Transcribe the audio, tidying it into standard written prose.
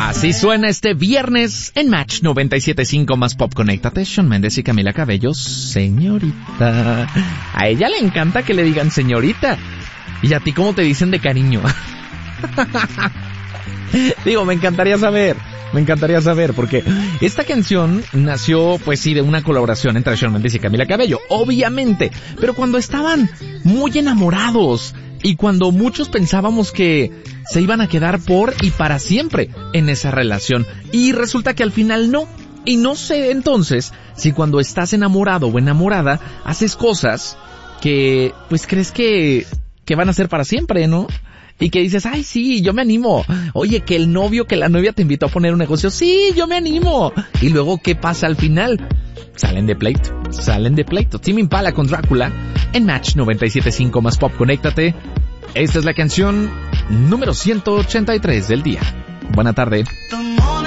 Así suena este viernes en Match 97.5 más Pop. Conéctate, Shawn Mendes y Camila Cabello, señorita. A ella le encanta que le digan señorita. ¿Y a ti cómo te dicen de cariño? Digo, me encantaría saber, porque esta canción nació, pues sí, de una colaboración entre Shawn Mendes y Camila Cabello, obviamente, pero cuando estaban muy enamorados y cuando muchos pensábamos que se iban a quedar por y para siempre en esa relación, y resulta que al final no. Y no sé entonces si cuando estás enamorado o enamorada haces cosas que pues crees que van a ser para siempre, ¿no? Y que dices, ay sí, yo me animo. Oye, que el novio, que la novia te invitó a poner un negocio, sí, yo me animo. Y luego, ¿qué pasa al final? Salen de pleito. Tame Impala con Drácula en Match 97.5 más Pop. Conéctate. Esta es la canción número 183 del día. Buena tarde.